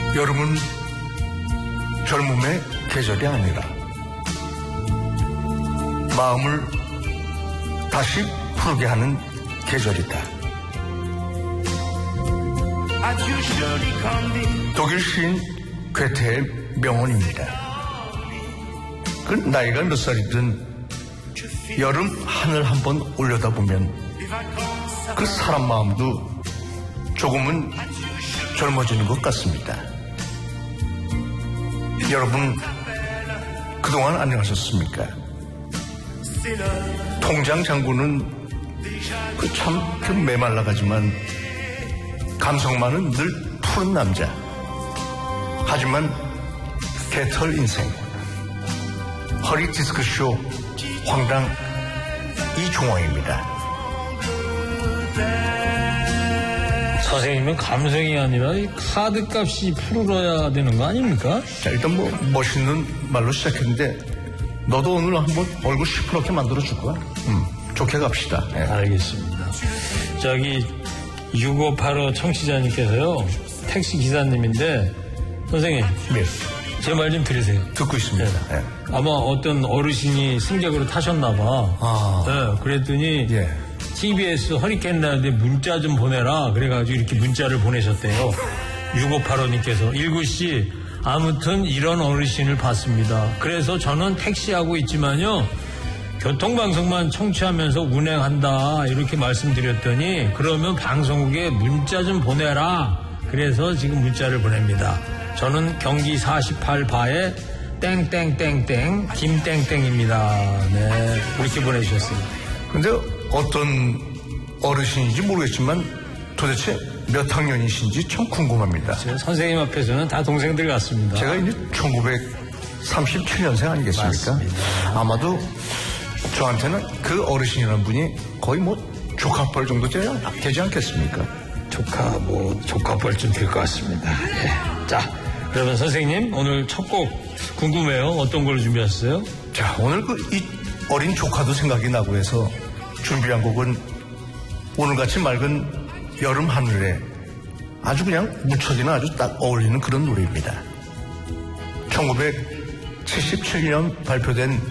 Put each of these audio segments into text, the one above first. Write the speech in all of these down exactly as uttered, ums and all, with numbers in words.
여름은 젊음의 계절이 아니라 마음을 다시 푸르게 하는 계절이다. 독일 시인 괴테의 명언입니다. 그 나이가 몇 살이든 여름 하늘 한번 올려다보면 그 사람 마음도 조금은 젊어지는 것 같습니다. 여러분 그동안 안녕하셨습니까? 통장 장군은 그 참 그 메말라가지만 감성만은 늘 푸른 남자. 하지만 개털 인생 허리 디스크쇼 황당 이종황입니다. 선생님은 감성이 아니라 이 카드값이 푸르러야 되는 거 아닙니까? 자, 일단 뭐 멋있는 말로 시작했는데 너도 오늘 한번 얼굴 시퍼렇게 만들어줄 거야. 음, 좋게 갑시다. 네. 알겠습니다. 저기 육오팔오 청취자님께서요, 택시 기사님인데 선생님, 네. 제 말 좀 들으세요. 듣고 있습니다. 네. 네. 아마 어떤 어르신이 승객으로 타셨나 봐. 아. 네, 그랬더니 예. 티비에스 허리케인 라디오에 문자 좀 보내라 그래가지고 이렇게 문자를 보내셨대요. 육오팔오님께서 일구씨 아무튼 이런 어르신을 봤습니다. 그래서 저는 택시하고 있지만요 교통방송만 청취하면서 운행한다 이렇게 말씀드렸더니 그러면 방송국에 문자 좀 보내라 그래서 지금 문자를 보냅니다. 저는 경기 사십팔 바에 땡땡땡땡 김땡땡입니다. 네, 이렇게 보내주셨어요. 근데 어떤 어르신인지 모르겠지만 도대체 몇 학년이신지 참 궁금합니다. 선생님 앞에서는 다 동생들 같습니다. 제가 이제 천구백삼십칠 년생 아니겠습니까? 맞습니다. 아마도 저한테는 그 어르신이라는 분이 거의 뭐 조카뻘 정도 되지 않겠습니까? 조카 뭐 조카뻘쯤 될 것 같습니다. 예. 자, 그러면 선생님 오늘 첫 곡 궁금해요. 어떤 걸 준비하셨어요? 자, 오늘 그 이 어린 조카도 생각이 나고 해서 준비한 곡은 오늘같이 맑은 여름 하늘에 아주 그냥 무척이나 아주 딱 어울리는 그런 노래입니다. 천구백칠십칠 년 발표된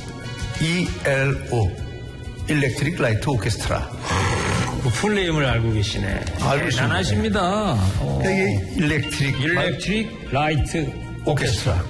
이엘오 일렉트릭 라이트 오케스트라. 그 풀네임을 알고 계시네. 알고 있습니다. 대단하십니다. 어. 이게 일렉트릭, 일렉트릭 라이트 오케스트라.